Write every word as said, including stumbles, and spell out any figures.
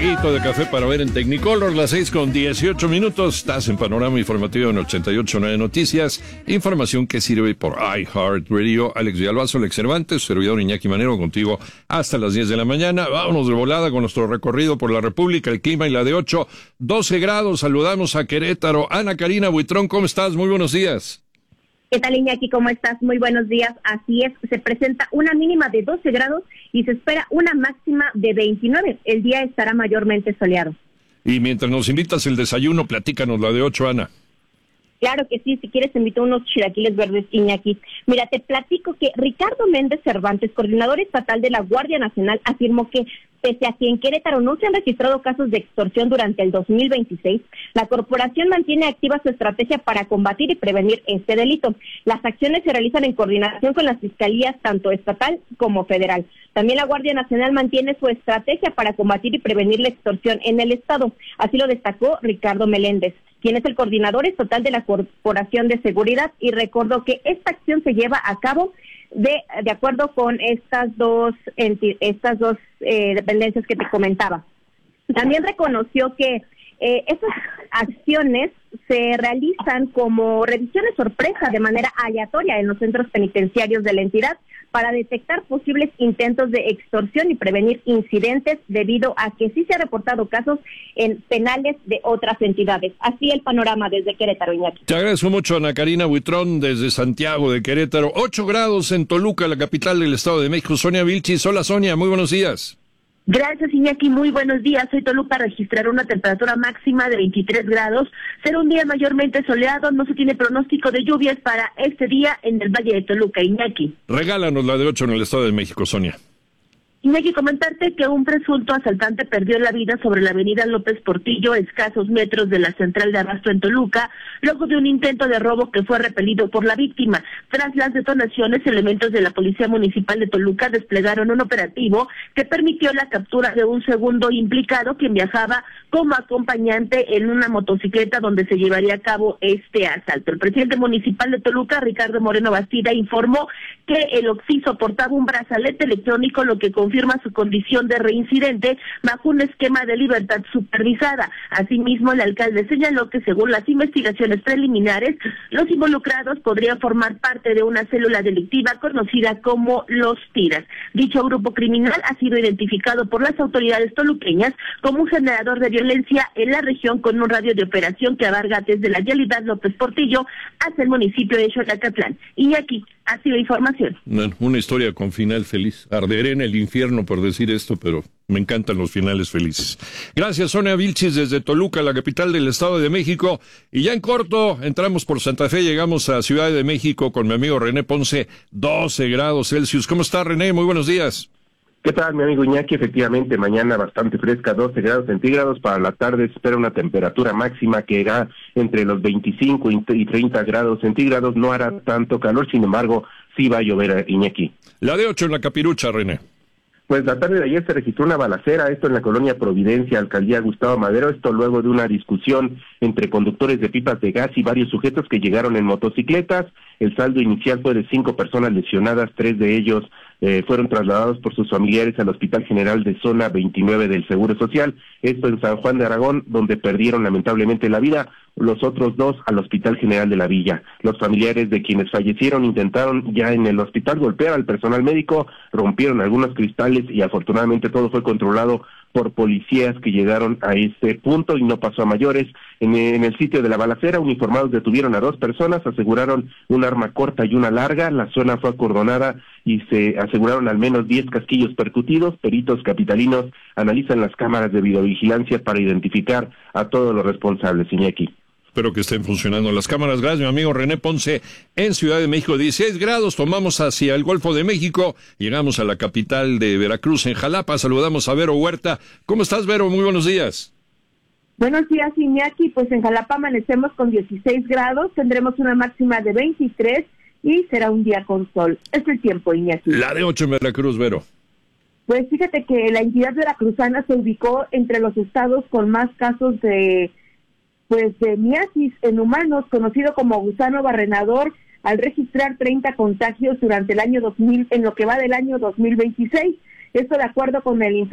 traguito de café para ver en Technicolor, las seis con dieciocho minutos. Estás en Panorama Informativo en ochenta y ocho punto nueve Noticias. Información que sirve por iHeartRadio. Alex Villalbazo, Alex Cervantes, servidor Iñaki Manero, contigo hasta las diez de la mañana. Vámonos de volada con nuestro recorrido por la República, el clima y la de ocho, doce grados. Saludamos a Querétaro. Ana Karina Buitrón, ¿cómo estás? Muy buenos días. ¿Qué tal, Iñaki? ¿Cómo estás? Muy buenos días. Así es, se presenta una mínima de doce grados y se espera una máxima de veintinueve. El día estará mayormente soleado. Y mientras nos invitas el desayuno, platícanos la de ocho, Ana. Claro que sí, si quieres te invito unos chilaquiles verdes, Iñaki. Mira, te platico que Ricardo Méndez Cervantes, coordinador estatal de la Guardia Nacional, afirmó que pese a que en Querétaro no se han registrado casos de extorsión durante el dos mil veintiséis, la corporación mantiene activa su estrategia para combatir y prevenir este delito. Las acciones se realizan en coordinación con las fiscalías tanto estatal como federal. También la Guardia Nacional mantiene su estrategia para combatir y prevenir la extorsión en el estado. Así lo destacó Ricardo Meléndez, quien es el coordinador estatal de la Corporación de Seguridad, y recordó que esta acción se lleva a cabo de de acuerdo con estas dos enti- estas dos eh, dependencias que te comentaba. También reconoció que eh, estas acciones se realizan como revisiones sorpresa de manera aleatoria en los centros penitenciarios de la entidad para detectar posibles intentos de extorsión y prevenir incidentes, debido a que sí se han reportado casos en penales de otras entidades. Así el panorama desde Querétaro, Iñaki. Te agradezco mucho, Ana Karina Buitrón, desde Santiago de Querétaro. Ocho grados en Toluca, la capital del Estado de México. Sonia Vilchis. Hola, Sonia, muy buenos días. Gracias, Iñaki, muy buenos días. Hoy Toluca registrará una temperatura máxima de veintitrés grados. Será un día mayormente soleado, no se tiene pronóstico de lluvias para este día en el Valle de Toluca, Iñaki. Regálanos la de ocho en el Estado de México, Sonia. Iñaki, comentarte que un presunto asaltante perdió la vida sobre la avenida López Portillo, a escasos metros de la central de abasto en Toluca, luego de un intento de robo que fue repelido por la víctima. Tras las detonaciones, elementos de la Policía Municipal de Toluca desplegaron un operativo que permitió la captura de un segundo implicado, quien viajaba como acompañante en una motocicleta donde se llevaría a cabo este asalto. El presidente municipal de Toluca, Ricardo Moreno Bastida, informó que el occiso portaba un brazalete electrónico, lo que confirma su condición de reincidente bajo un esquema de libertad supervisada. Asimismo, el alcalde señaló que según las investigaciones preliminares, los involucrados podrían formar parte de una célula delictiva conocida como Los Tiras. Dicho grupo criminal ha sido identificado por las autoridades toluqueñas como un generador de violencia en la región, con un radio de operación que abarca desde la Vialidad López Portillo hasta el municipio de Xochiacatlán. Y aquí ha sido información. Bueno, una historia con final feliz. Arderé en el infierno por decir esto, pero me encantan los finales felices. Gracias, Sonia Vilchis, desde Toluca, la capital del Estado de México. Y ya en corto, entramos por Santa Fe, llegamos a Ciudad de México con mi amigo René Ponce, doce grados Celsius. ¿Cómo está, René? Muy buenos días. ¿Qué tal, mi amigo Iñaki? Efectivamente, mañana bastante fresca, doce grados centígrados. Para la tarde se espera una temperatura máxima que irá entre los veinticinco y treinta grados centígrados. No hará tanto calor, sin embargo, sí va a llover, Iñaki. La de ocho en la Capirucha, René. Pues la tarde de ayer se registró una balacera, esto en la colonia Providencia, alcaldía Gustavo Madero, esto luego de una discusión entre conductores de pipas de gas y varios sujetos que llegaron en motocicletas. El saldo inicial fue de cinco personas lesionadas, tres de ellos eh, fueron trasladados por sus familiares al Hospital General de Zona veintinueve del Seguro Social, esto en San Juan de Aragón, donde perdieron lamentablemente la vida. Los otros dos al Hospital General de la Villa. Los familiares de quienes fallecieron intentaron ya en el hospital golpear al personal médico, rompieron algunos cristales y afortunadamente todo fue controlado por policías que llegaron a este punto y no pasó a mayores. En, en el sitio de la balacera, uniformados detuvieron a dos personas, aseguraron un arma corta y una larga. La zona fue acordonada y se aseguraron al menos diez casquillos percutidos. Peritos capitalinos analizan las cámaras de videovigilancia para identificar a todos los responsables. Iñaki. Espero que estén funcionando las cámaras. Gracias, mi amigo René Ponce, en Ciudad de México. dieciséis grados, tomamos hacia el Golfo de México, llegamos a la capital de Veracruz, en Jalapa. Saludamos a Vero Huerta. ¿Cómo estás, Vero? Muy buenos días. Buenos días, Iñaki. Pues en Jalapa amanecemos con dieciséis grados, tendremos una máxima de veintitrés y será un día con sol. Es el tiempo, Iñaki. La de ocho en Veracruz, Vero. Pues fíjate que la entidad veracruzana se ubicó entre los estados con más casos de pues de miasis en humanos, conocido como gusano barrenador, al registrar treinta contagios durante el año dos mil, en lo que va del año dos mil veintiséis. Esto de acuerdo con el